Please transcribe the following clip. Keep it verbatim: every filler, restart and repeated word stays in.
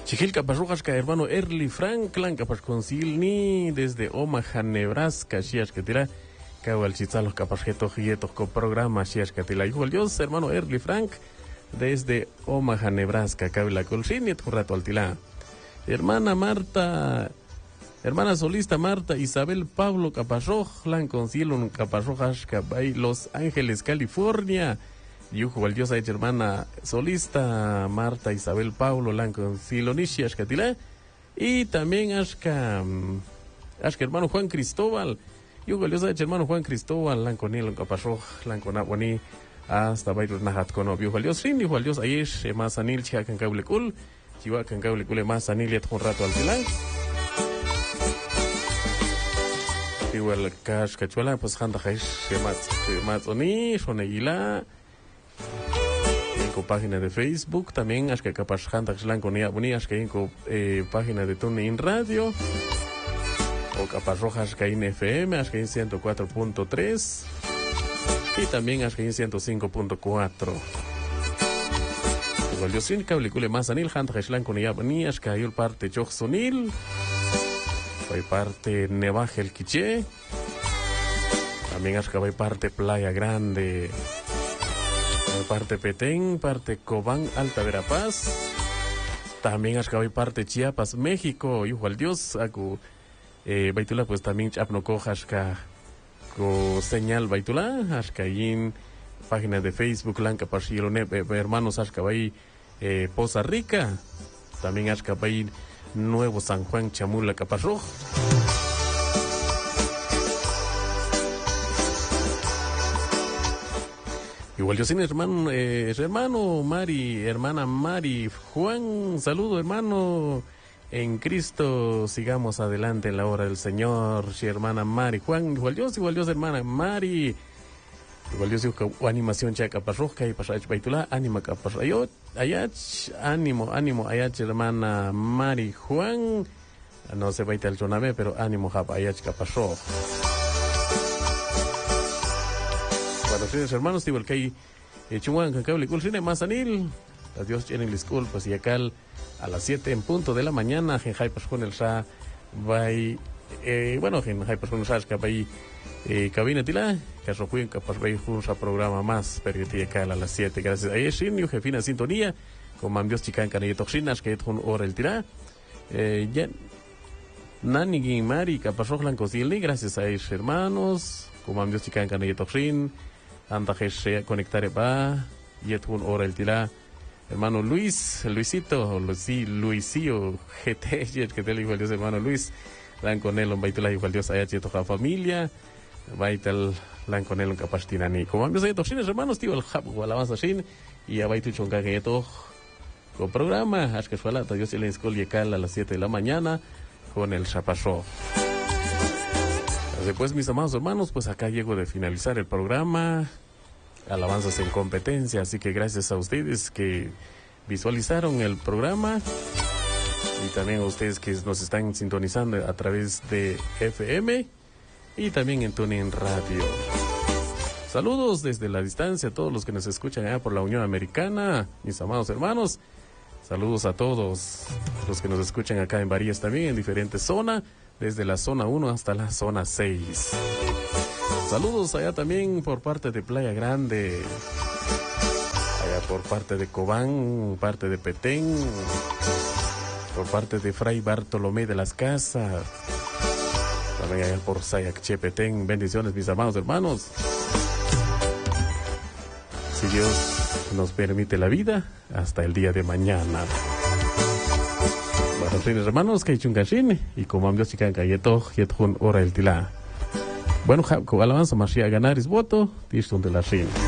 Chiquil Caparrujas, hermano Early Franklin, Capasconcilni, desde Omaha, Nebraska, Shias que tira, Cabal Chizalos, Capasjetos, Gietos, con programa, Shias que tira, igual Dios, hermano Early Frank, desde Omaha, Nebraska, Cabla Colchin, y un rato altila. Hermana Marta, hermana solista Marta Isabel Pablo Caparroj, Lanconcilon, Caparrojas, Cabay, Los Ángeles, California. Yujo, el Dios ha hecho hermana solista Marta Isabel Paulo Lanco Silonishi Ashkatila. Y también Ashka, Ashka hermano Juan Cristóbal. Yujo, el Dios ha hecho hermano Juan Cristóbal Lanco Nil, Capasoj, Lanco Nahuani, hasta Bairu Nahat Kono. Yujo, el Dios Rin, yujo, el Dios Ayesh, más Anil, Chiacan Cablecul, Chihuacan Cablecul, más Anil, y un rato al Tilán. Yujo, el Cash Cachuela, pues Handa Haish, más Oni, Shoneguila. En página de Facebook también es que capaz hantax lanco ni abonías que en eh, página de TuneIn Radio o capaz rojas que en F M es que en ciento cuatro punto tres y también es que en ciento cinco punto cuatro. Igual yo sin cable cule más anil hantax lanco ni abonías que hay el parte choxonil hay parte nevaje el quiche también es que hay parte Playa Grande, parte Petén, parte Cobán, Alta Verapaz, también hay parte Chiapas, México, hijo al Dios, acu, eh, Baitula, pues también Chapnoco, Hashka, co señal Baitula, Hashka, en página de Facebook, Lanca Pachilone, hermanos Hashka, Bay, eh, Poza Rica, también Hashka, Bay, Nuevo San Juan, Chamula, Caparroj. Igual yo sin hermano, eh, hermano Mari, hermana Mari, Juan, saludo hermano, en Cristo sigamos adelante en la obra del Señor, si hermana Mari, Juan, igual Dios, igual Dios hermana Mari, igual Dios o animación chaca parroja y pasach baitula, anima caparrayot, ayach, ánimo, ánimo, ayach hermana Mari, Juan, no se baita el chonabe, pero ánimo japa, ayach caparroj. Para ustedes hermanos, igual que hay Chumuan, Cancable, Culcine, Mazanil, adiós, tienen disculpas y acá a las siete en punto de la mañana, Genjai Pascual el Sa, vai, eh, bueno, Genjai Pascual el Sa, que vai, eh, cabina tila, que se fue capaz vai juntos a programa más, pero que acá a las siete, gracias a Eshin, yo jefina sintonía, con Mambios Chican Canayetoxinas, que es un hora el tira, eh, ya, Nani Guimari, Capazoj Lancosili, gracias a esos hermanos, con Mambios Chican Canayetoxin, anda que se conectare pa yet un hora el tira hermano Luis Luisito Luisi Luisio G T que te igual Dios hermano Luis lan con él un baitula igual Dios haya hecho toda familia baital lan con él un capastina ni como ambos hay toxines hermanos tío el hub o alabanza shin y a baitu chonca que to con programa es que fue la Dios el escuela y cal a las siete de la mañana con el chapazo. Después, mis amados hermanos, pues acá llego de finalizar el programa, alabanzas en competencia, así que gracias a ustedes que visualizaron el programa y también a ustedes que nos están sintonizando a través de F M y también en TuneIn Radio. Saludos desde la distancia a todos los que nos escuchan allá por la Unión Americana, mis amados hermanos. Saludos a todos los que nos escuchan acá en Varías también, en diferentes zonas. Desde la zona uno hasta la zona seis. Saludos allá también por parte de Playa Grande, allá por parte de Cobán, parte de Petén, por parte de Fray Bartolomé de las Casas, también allá por Sayacche, Petén. Bendiciones, mis amados hermanos. Si Dios nos permite la vida, hasta el día de mañana. Buenos hermanos, que chungashin y como amigos chican galleto yetjun ora el tila. Bueno, alabanza masía ganar es voto, diston de la shin.